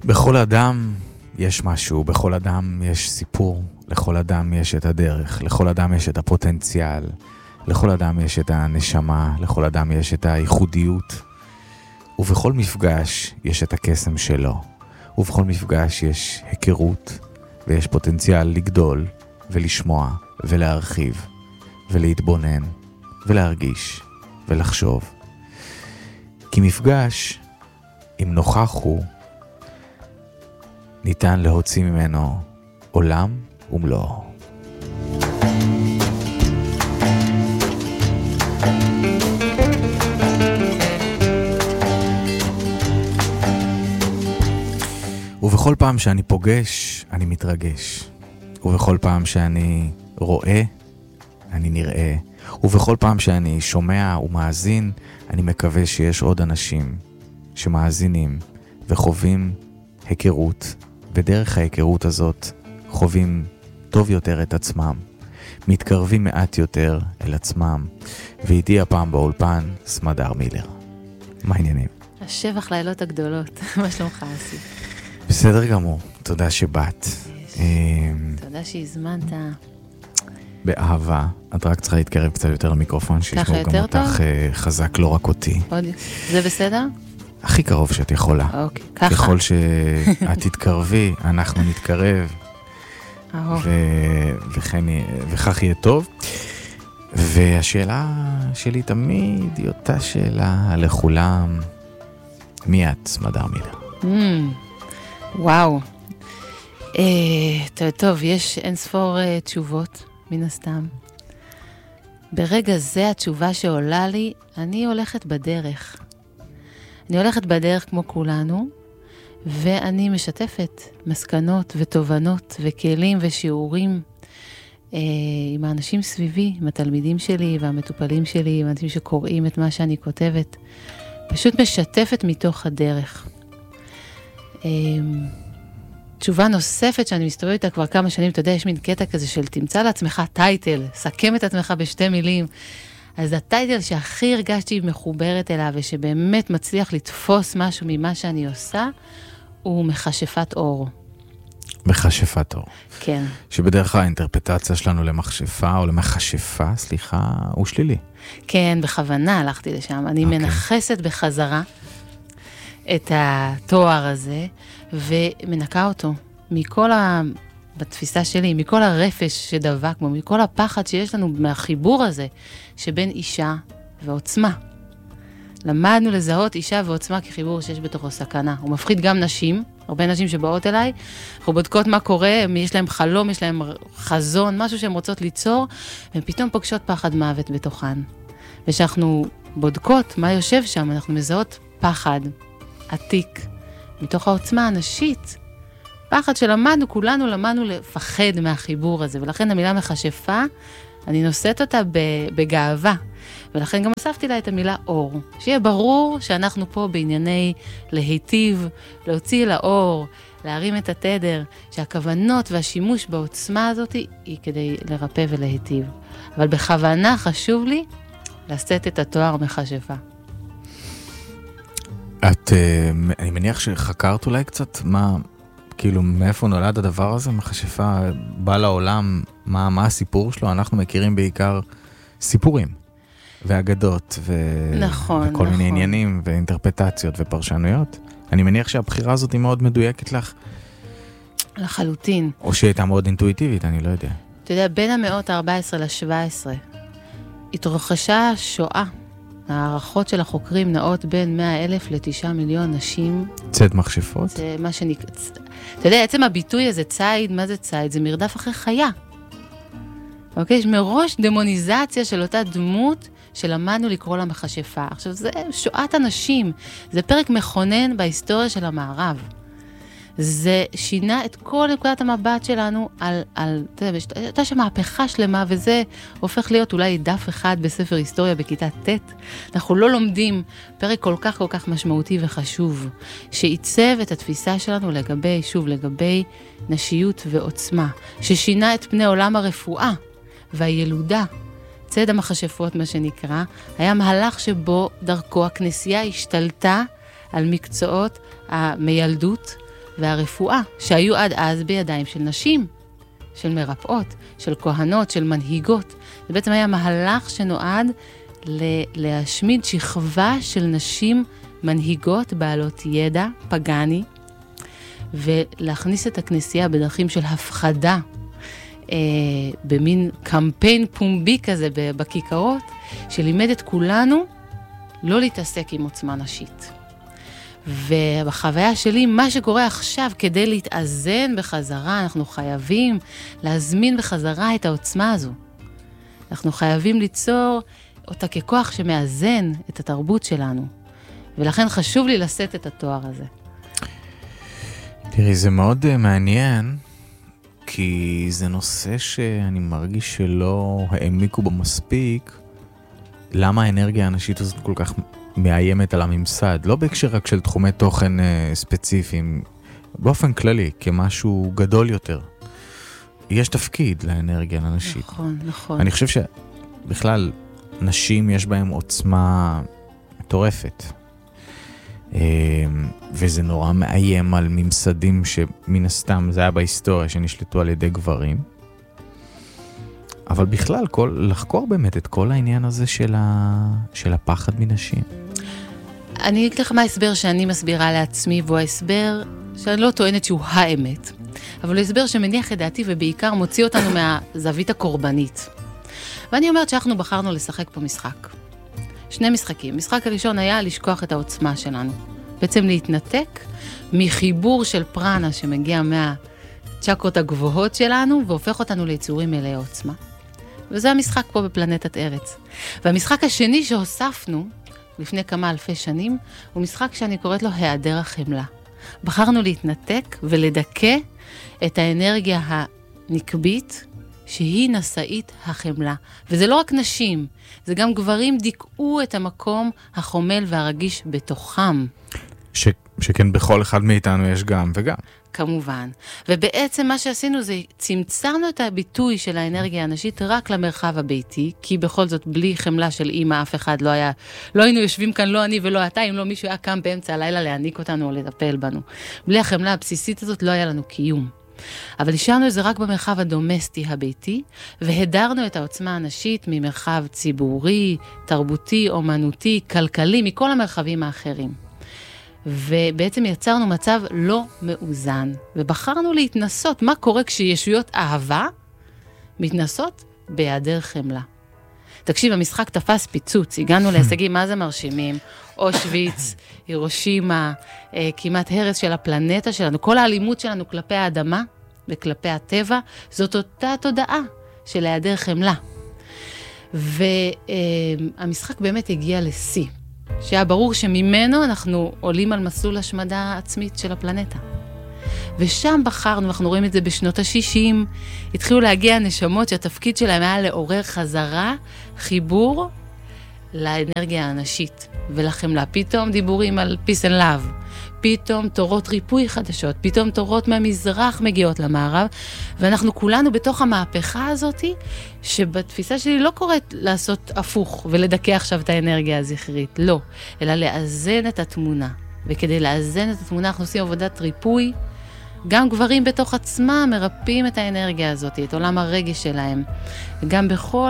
בכל אדם יש משהו, בכל אדם יש סיפור, לכל אדם יש את הדרך, לכל אדם יש את הפוטנציאל, לכל אדם יש את הנשמה, לכל אדם יש את הייחודיות, ובכל מפגש יש את הקסם שלו, ובכל מפגש יש היכרות, ויש פוטנציאל לגדול ולשמוע ולהרחיב ולהתבונן ולהרגיש ולחשוב. כי מפגש, אם נוכח הוא, ניתן להוציא ממנו עולם ומלואו. ובכל פעם שאני פוגש, אני מתרגש. ובכל פעם שאני רואה, אני נראה. ובכל פעם שאני שומע ומאזין, אני מקווה שיש עוד אנשים שמאזינים וחווים היכרות, ודרך ההיכרות הזאת חווים טוב יותר את עצמם, מתקרבים מעט יותר אל עצמם. ואיתי הפעם באולפן סמדר מילר. מה העניינים? השבח לילות הגדולות. מה שלומך אסי? בסדר גמור, תודה שבאת. תודה שהזמנת. באהבה. את רק צריכה להתקרב קצת יותר למיקרופון, שישמעו גם אותך חזק, לא רק אותי. זה בסדר? הכי קרוב שאת יכולה. אוקיי, ככה. ככל שאת תתקרבי, אנחנו נתקרב. וכך יהיה טוב. והשאלה שלי תמיד היא אותה שאלה לכולם. מי את, סמדר מילר? וואו. טוב, יש אין ספור תשובות, מן הסתם. ברגע זה התשובה שעולה לי, אני הולכת בדרך. אני הולכת בדרך כמו כולנו, ואני משתפת מסקנות ותובנות וכלים ושיעורים עם האנשים סביבי, עם התלמידים שלי והמטופלים שלי, עם האנשים שקוראים את מה שאני כותבת. פשוט משתפת מתוך הדרך. תשובה נוספת שאני מסתובבת איתה כבר כמה שנים, אתה יודע, יש מין קטע כזה של תמצא לעצמך טייטל, סכם את עצמך בשתי מילים. אז הטייטל שהכי הרגשתי מחוברת אליו, ושבאמת מצליח לתפוס משהו ממה שאני עושה, הוא מכשפת אור. מכשפת אור. כן. שבדרך כלל האינטרפטציה שלנו למכשפה, או למכשפה, סליחה, הוא שלילי. כן, בכוונה הלכתי לשם. אני מנחסת בחזרה את התואר הזה, ומנקה אותו מכל בתפיסה שלי, מכל הרפש שדבק בו, מכל הפחד שיש לנו מהחיבור הזה, שבין אישה ועוצמה. למדנו לזהות אישה ועוצמה כחיבור שיש בתוכו סכנה. הוא מפחיד גם נשים, הרבה נשים שבאות אליי, אנחנו בודקות מה קורה, יש להם חלום, יש להם חזון, משהו שהן רוצות ליצור, והן פתאום פוגשות פחד מוות בתוכן. ושאנחנו בודקות מה יושב שם, אנחנו מזהות פחד עתיק, מתוך העוצמה הנשית. פחד שלמדנו, כולנו למדנו לפחד מהחיבור הזה, ולכן המילה מכשפה, אני נושאת אותה בגאווה, ולכן גם אספתי לה את המילה אור. שיהיה ברור שאנחנו פה בענייני להיטיב, להוציא לאור, להרים את התדר, שהכוונות והשימוש בעוצמה הזאת היא כדי לרפא ולהיטיב. אבל בכוונה חשוב לי לשאת את התואר מכשפה. אני מניח שחקרת אולי קצת כאילו מאיפה נולד הדבר הזה, מכשפה בא לעולם, מה הסיפור שלו? אנחנו מכירים בעיקר סיפורים ואגדות וכל מיני עניינים ואינטרפטציות ופרשנויות. אני מניח שהבחירה הזאת היא מאוד מדויקת לך. לחלוטין. או שהיא הייתה מאוד אינטואיטיבית, אני לא יודע. אתה יודע, בין המאות ה-14 ל-17 התרחשה שואה. הערכות של החוקרים נעות בין 100,000 ל9 מיליון נשים. צד מכשפות? זה מה שנקרא. אתה יודע, עצם הביטוי הזה, ציד, מה זה ציד? זה מרדף אחרי חיה. אוקיי? יש מראש דמוניזציה של אותה דמות שלמדנו לקרוא לה מכשפה. עכשיו, זה שואת אנשים. זה פרק מכונן בהיסטוריה של המערב. זה שינה את כל נקודת המבט שלנו על אתה שמהפכה שלמה, וזה הופך להיות אולי דף אחד בספר היסטוריה בכיתה ט'. אנחנו לא לומדים פרק כל כך משמעותי וחשוב, שעיצב את התפיסה שלנו לגבי נשיות ועוצמה, ששינה את פני עולם הרפואה והילודה. צד המכשפות, מה שנקרא, היה מהלך שבו דרכו הכנסייה השתלטה על מקצועות המילדות, והרפואה, שהיו עד אז בידיים של נשים, של מרפאות, של כהנות, של מנהיגות. זה בעצם היה מהלך שנועד להשמיד שכבה של נשים מנהיגות בעלות ידע פגני, ולהכניס את הכנסייה בדרכים של הפחדה, במין קמפיין פומבי כזה בכיכרות, שלימד את כולנו לא להתעסק עם עוצמה נשית. ובחוויה שלי, מה שקורה עכשיו כדי להתאזן בחזרה, אנחנו חייבים להזמין בחזרה את העוצמה הזו. אנחנו חייבים ליצור אותה ככוח שמאזן את התרבות שלנו. ולכן חשוב לי לשאת את התואר הזה. תראי, זה מאוד מעניין, כי זה נושא שאני מרגיש שלא העמיקו בו מספיק, למה האנרגיה הנשית הזאת כל כך מאיימת על הממסד, לא בהקשר רק של תחומי תוכן ספציפיים, באופן כללי, כמשהו גדול יותר. יש תפקיד לאנרגיה הנשית. נכון, נכון. אני חושב שבכלל, נשים יש בהם עוצמה מטורפת. וזה נורא מאיים על ממסדים שמן הסתם זה היה בהיסטוריה שנשלטו על ידי גברים. אבל בכלל, לחקור באמת את כל העניין הזה של הפחד מנשים. אני אגיד לך מה ההסבר שאני מסבירה לעצמי, והוא ההסבר שאני לא טוענת שהוא האמת, אבל הוא הסבר שמניח את דעתי ובעיקר מוציא אותנו מהזווית הקורבנית. ואני אומרת שאנחנו בחרנו לשחק פה משחק. 2 משחקים. משחק הראשון היה לשכוח את העוצמה שלנו. בעצם להתנתק מחיבור של פרנה שמגיע מהצ'קרות הגבוהות שלנו, והופך אותנו ליצורים מלאי עוצמה. וזה המשחק פה בפלנטת ארץ. והמשחק השני שהוספנו, לפני כמה אלפי שנים, הוא משחק שאני קוראת לו היעדר החמלה. בחרנו להתנתק ולדכא את האנרגיה הנקבית, שהיא נשאית החמלה. וזה לא רק נשים, זה גם גברים דיכאו את המקום החומל והרגיש בתוכם. שכן בכל אחד מאיתנו יש גם וגם. כמובן. ובעצם מה שעשינו זה צמצמנו את הביטוי של האנרגיה הנשית רק למרחב הביתי, כי בכל זאת בלי חמלה של אמא אף אחד לא היה, לא היינו יושבים כאן, לא אני ולא אתה, אם לא מישהו היה קם באמצע הלילה להעניק אותנו או לטפל בנו. בלי החמלה הבסיסית הזאת לא היה לנו קיום. אבל השארנו את זה רק במרחב הדומסטי הביתי, והדרנו את העוצמה הנשית ממרחב ציבורי, תרבותי, אומנותי, כלכלי, מכל המרחבים האחרים. ובעצם יצרנו מצב לא מאוזן, ובחרנו להתנסות מה קורה כשישויות אהבה מתנסות בהיעדר חמלה. תקשיב, המשחק תפס פיצוץ, הגענו להישגים מה זה מרשימים, אושוויץ, הירושימה, כמעט הרס של הפלנטה שלנו, כל האלימות שלנו כלפי האדמה וכלפי הטבע, זאת אותה תודעה של היעדר חמלה. והמשחק באמת הגיע לשיא. שהיה ברור שממנו אנחנו עולים על מסלול השמדה עצמית של הפלנטה. ושם בחרנו, אנחנו רואים את זה בשנות ה-60, התחילו להגיע נשמות שהתפקיד שלהם היה לעורר חזרה, חיבור לאנרגיה הנשית ולחמלה. פתאום דיבורים על peace and love, פתאום תורות ריפוי חדשות, פתאום תורות מהמזרח מגיעות למערב, ואנחנו כולנו בתוך המהפכה הזאת, שבתפיסה שלי לא קוראת לעשות הפוך ולדכא עכשיו את האנרגיה הזכרית, לא, אלא לאזן את התמונה. וכדי לאזן את התמונה אנחנו עושים עבודת ריפוי, גם גברים בתוך עצמם מרפאים את האנרגיה הזאת, את עולם הרגש שלהם, וגם בכל